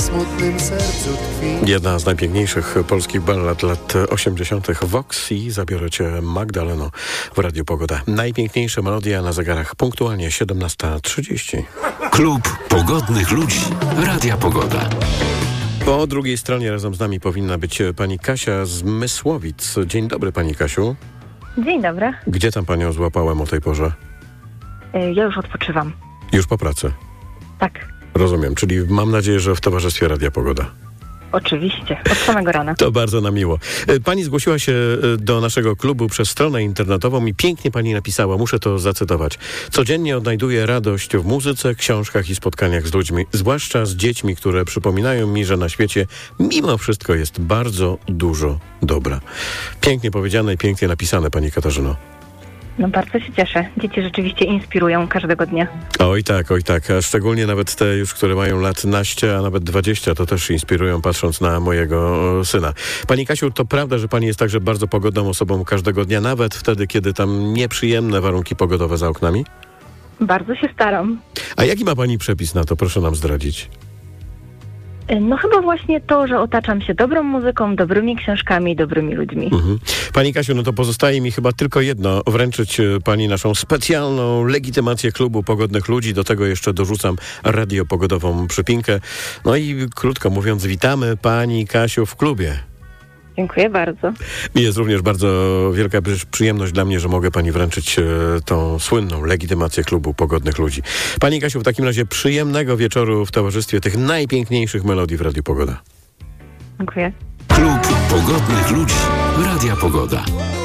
smutnym sercu tkwi. Jedna z najpiękniejszych polskich ballad lat 80. Vox i Zabiorę Cię, Magdaleno, w Radiu Pogoda. Najpiękniejsze melodie, a na zegarach punktualnie 17:30. Klub Pogodnych Ludzi Radia Pogoda. Po drugiej stronie razem z nami powinna być pani Kasia z Mysłowic. Dzień dobry, pani Kasiu. Dzień dobry. Gdzie tam panią złapałem o tej porze? Ja już odpoczywam. Już po pracy. Tak, Rozumiem, czyli mam nadzieję, że w towarzystwie Radia Pogoda. oczywiście. Od samego rana. To bardzo nam miło. Pani zgłosiła się do naszego klubu przez stronę internetową i pięknie pani napisała, muszę to zacytować. Codziennie odnajduję radość w muzyce, książkach i spotkaniach z ludźmi, zwłaszcza z dziećmi, które przypominają mi, że na świecie mimo wszystko jest bardzo dużo dobra. Pięknie powiedziane i pięknie napisane, pani Katarzyno. No bardzo się cieszę. Dzieci rzeczywiście inspirują każdego dnia. Oj tak, a szczególnie nawet te już, które mają lat naście, a nawet 20, to też inspirują, patrząc na mojego syna. Pani Kasiu, to prawda, że pani jest także bardzo pogodną osobą każdego dnia, nawet wtedy, kiedy tam nieprzyjemne warunki pogodowe za oknami? Bardzo się staram. A jaki ma pani przepis na to? Proszę nam zdradzić. No chyba właśnie to, że otaczam się dobrą muzyką, dobrymi książkami, dobrymi ludźmi. Pani Kasiu, no to pozostaje mi chyba tylko jedno, wręczyć pani naszą specjalną legitymację Klubu Pogodnych Ludzi. Do tego jeszcze dorzucam radiopogodową przypinkę. No i krótko mówiąc, witamy pani Kasiu w klubie. Dziękuję bardzo. Jest również bardzo wielka przyjemność dla mnie, że mogę pani wręczyć tą słynną legitymację Klubu Pogodnych Ludzi. Pani Kasiu, w takim razie przyjemnego wieczoru w towarzystwie tych najpiękniejszych melodii w Radiu Pogoda. Dziękuję. Klub Pogodnych Ludzi Radia Pogoda.